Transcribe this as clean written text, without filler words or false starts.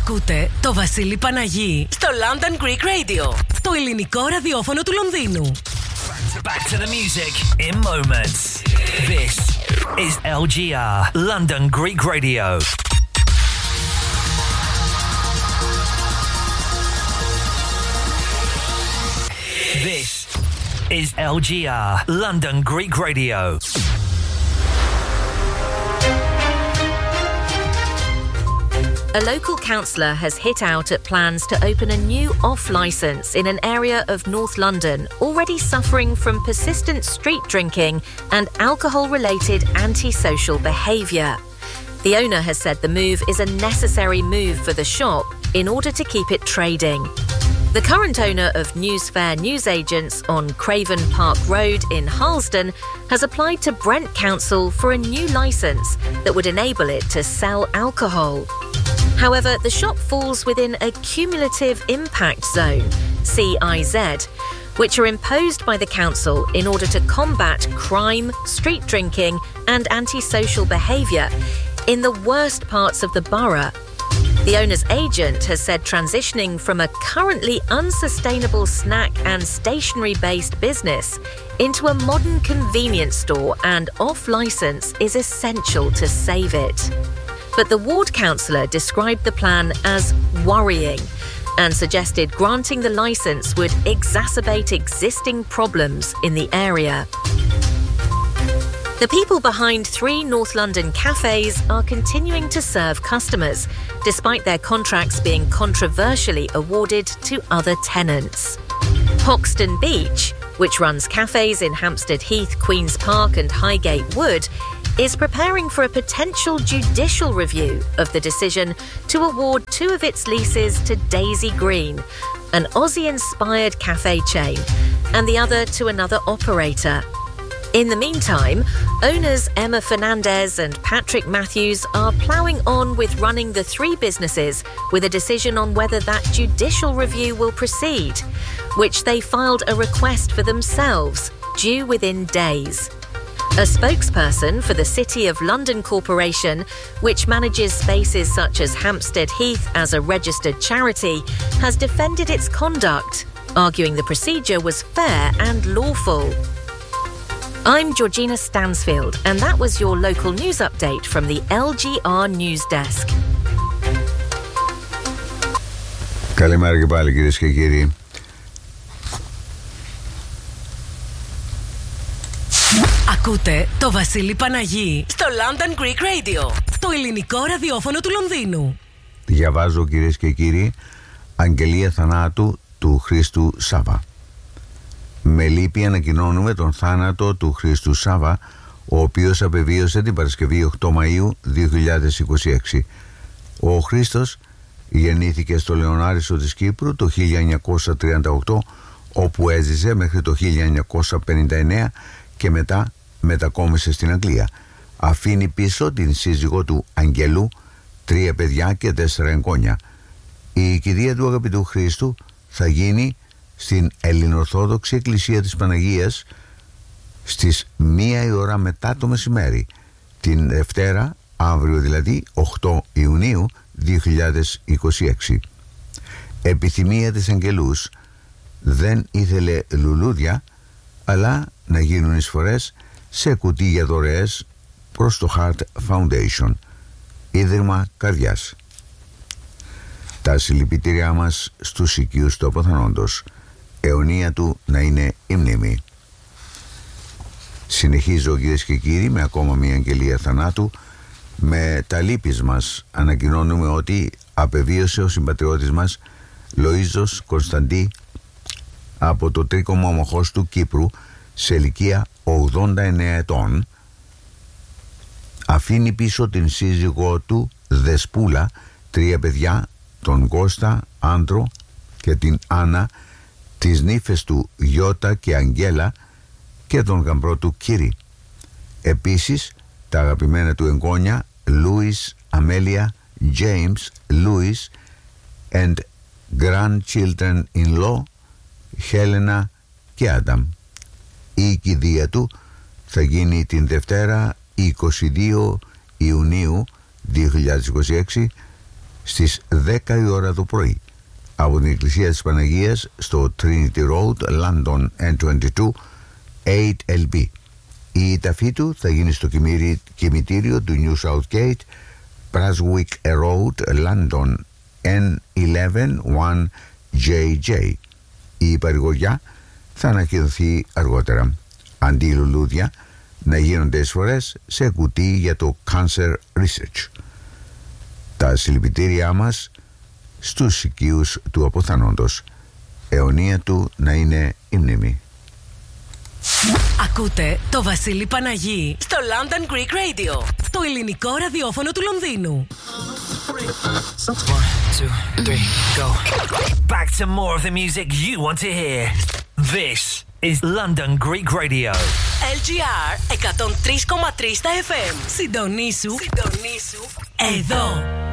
Ακούτε το Βασίλη Παναγί στο London Greek Radio, το ελληνικό ραδιόφωνο του Λονδίνου. Back to the music in moments. This is LGR, London Greek Radio. This is LGR, London Greek Radio. A local councillor has hit out at plans to open a new off-licence in an area of North London already suffering from persistent street drinking and alcohol-related antisocial behaviour. The owner has said the move is a necessary move for the shop in order to keep it trading. The current owner of Newsfair Newsagents on Craven Park Road in Harlesden has applied to Brent Council for a new licence that would enable it to sell alcohol. However, the shop falls within a cumulative impact zone, CIZ, which are imposed by the council in order to combat crime, street drinking and antisocial behaviour in the worst parts of the borough. The owner's agent has said transitioning from a currently unsustainable snack and stationery-based business into a modern convenience store and off-licence is essential to save it. But the ward councillor described the plan as worrying and suggested granting the licence would exacerbate existing problems in the area. The people behind 3 North London cafes are continuing to serve customers, despite their contracts being controversially awarded to other tenants. Hoxton Beach, which runs cafes in Hampstead Heath, Queen's Park and Highgate Wood, is preparing for a potential judicial review of the decision to award 2 of its leases to Daisy Green, an Aussie-inspired cafe chain, and the other to another operator. In the meantime, owners Emma Fernandez and Patrick Matthews are ploughing on with running the 3 businesses with a decision on whether that judicial review will proceed, which they filed a request for themselves, due within days. A spokesperson for the City of London Corporation, which manages spaces such as Hampstead Heath as a registered charity, has defended its conduct, arguing the procedure was fair and lawful. I'm Georgina Stansfield, and that was your local news update from the LGR News Desk. Καλημέρα και πάλι κυρίες και κύριοι. Ακούτε το Βασίλη Παναγί στο London Greek Radio, το ελληνικό ραδιόφωνο του Λονδίνου. Διαβάζω κυρίες και κύριοι αγγελία θανάτου του Χρήστου Σάβα. Με λύπη ανακοινώνουμε τον θάνατο του Χρήστου Σάβα, ο οποίος απεβίωσε την Παρασκευή 8 Μαΐου 2026. Ο Χρήστος γεννήθηκε στο Λεωνάρισο της Κύπρου το 1938, όπου έζησε μέχρι το 1959 και μετά μετακόμισε στην Αγγλία. Αφήνει πίσω την σύζυγό του Αγγελού, 3 παιδιά και 4 εγγόνια. Η κηδεία του αγαπητού Χρήστου θα γίνει στην Ελληνοορθόδοξη Εκκλησία της Παναγίας στις 1 η ώρα μετά το μεσημέρι, την Δευτέρα, αύριο δηλαδή 8 Ιουνίου 2026. Επιθυμία της Αγγελούς: δεν ήθελε λουλούδια, αλλά να γίνουν εισφορές σε κουτί για δωρεές προς το Heart Foundation, Ίδρυμα Καρδιάς. Τα συλληπιτήριά μας στους οικείους του αποθανόντος. Αιωνία του να είναι η μνήμη. Συνεχίζω κυρίες και κύριοι με ακόμα μια αγγελία θανάτου. Με τα λύπης μας ανακοινώνουμε ότι απεβίωσε ο συμπατριώτης μας Λοΐζος Κωνσταντή από το τρίκομο αμοχώς του Κύπρου σε ηλικία 89 ετών. Αφήνει πίσω την σύζυγό του Δεσπούλα, 3 παιδιά, τον Κώστα, Άντρο και την Άννα, τις νύφες του Γιώτα και Αγγέλα και τον γαμπρό του Κύρι. Επίσης τα αγαπημένα του εγγόνια Λούις, Αμέλια, James, Louis and grandchildren-in-law Χέλενα και Άνταμ. Η κηδεία του θα γίνει την Δευτέρα 22 Ιουνίου 2026 στις 10 η ώρα το πρωί από την Εκκλησία της Παναγίας στο Trinity Road, London N22 8LB. Η ταφή του θα γίνει στο κημητήριο του New Southgate, Praswick Road, London N11 1JJ. Η παρηγοριά θα ανακοινωθεί αργότερα. Αντί λουλούδια, να γίνονται εισφορές σε κουτί για το Cancer Research. Τα συλληπιτήριά μας στους οικείους του αποθανόντος. Αιωνία του να είναι η μνήμη. Ακούτε το Βασίλη Παναγί στο London Greek Radio, το ελληνικό ραδιόφωνο του Λονδίνου. 1, 2, 3, go. Back to more of the music you want to hear. This is London Greek Radio. LGR 103,3 στα FM. Συντονίσου εδώ.